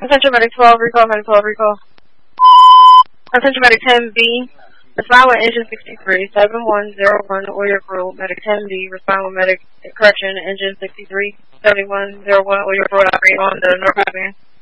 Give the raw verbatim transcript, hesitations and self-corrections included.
Attention Medic twelve, recall, Medic twelve, recall. Attention Medic ten B, respond with engine sixty-three, seven one zero one, Oyer Road, Medic ten B, respond with Medic, correction, engine sixty-three, seven one zero one, Oyer Road, operating on the North Highway.